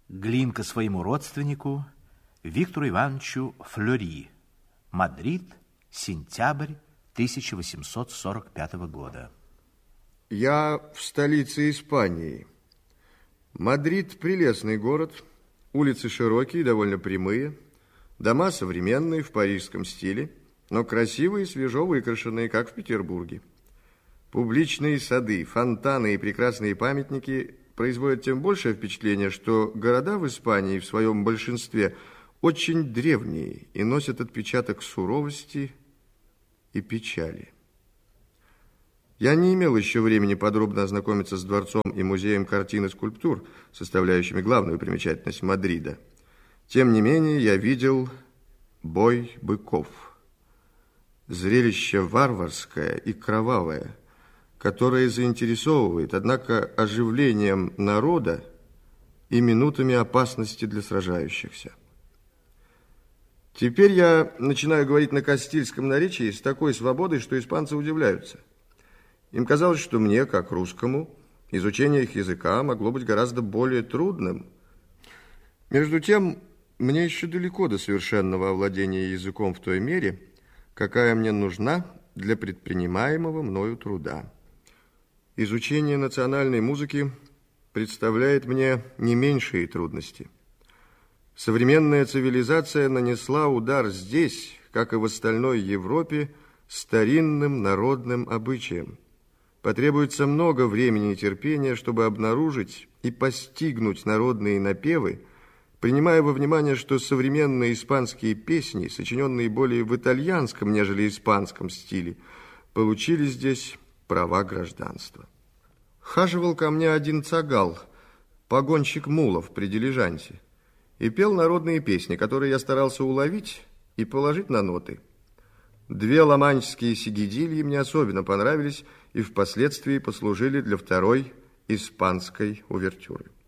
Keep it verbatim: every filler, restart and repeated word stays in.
Глинка своему родственнику Виктору Ивановичу Флери. Мадрид, сентябрь тысяча восемьсот сорок пятого года. Я в столице Испании. Мадрид – прелестный город, улицы широкие, довольно прямые, дома современные, в парижском стиле, но красивые, свежо выкрашенные, как в Петербурге. Публичные сады, фонтаны и прекрасные памятники производят тем большее впечатление, что города в Испании в своем большинстве очень древние и носят отпечаток суровости и печали. Я не имел еще времени подробно ознакомиться с дворцом и музеем картин и скульптур, составляющими главную примечательность Мадрида. Тем не менее, я видел бой быков. Зрелище варварское и кровавое, которое заинтересовывает, однако, оживлением народа и минутами опасности для сражающихся. Теперь я начинаю говорить на кастильском наречии с такой свободой, что испанцы удивляются. Им казалось, что мне, как русскому, изучение их языка могло быть гораздо более трудным. Между тем, мне еще далеко до совершенного овладения языком в той мере, какая мне нужна для предпринимаемого мною труда. Изучение национальной музыки представляет мне не меньшие трудности. Современная цивилизация нанесла удар здесь, как и в остальной Европе, старинным народным обычаям. Потребуется много времени и терпения, чтобы обнаружить и постигнуть народные напевы, принимая во внимание, что современные испанские песни, сочиненные более в итальянском, нежели испанском стиле, получили здесь права гражданства. Хаживал ко мне один цагал, погонщик мулов при дилижансе, и пел народные песни, которые я старался уловить и положить на ноты. Две ла-манчские сигидильи мне особенно понравились и впоследствии послужили для второй испанской увертюры.